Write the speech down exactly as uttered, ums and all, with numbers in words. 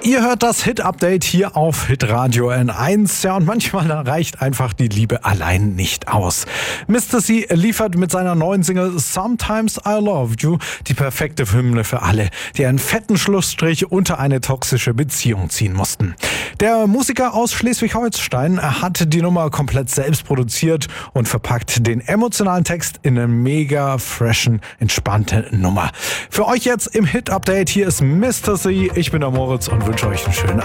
Ihr hört das Hit-Update hier auf Hitradio N eins. Ja, und manchmal da reicht einfach die Liebe allein nicht aus. Mister C liefert mit seiner neuen Single Sometimes I Love You die perfekte Hymne für alle, die einen fetten Schlussstrich unter eine toxische Beziehung ziehen mussten. Der Musiker aus Schleswig-Holstein hat die Nummer komplett selbst produziert und verpackt den emotionalen Text in eine mega freshen, entspannte Nummer. Für euch jetzt im Hit-Update, hier ist Mister C. Ich bin der Moritz und wünsche euch einen schönen